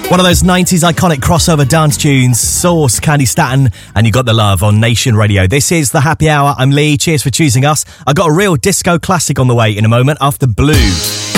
One of those 90s iconic crossover dance tunes, Source, Candy Staton, and You Got the Love on Nation Radio. This is The Happy Hour. I'm Lee. Cheers for choosing us. I've got a real disco classic on the way in a moment after Blue.